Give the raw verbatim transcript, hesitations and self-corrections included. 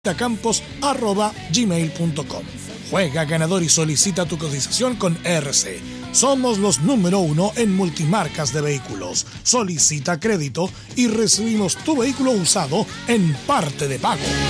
campos arroba gmail punto com. Juega ganador y solicita tu cotización con R C. Somos los número uno en multimarcas de vehículos. Solicita crédito y recibimos tu vehículo usado en parte de pago.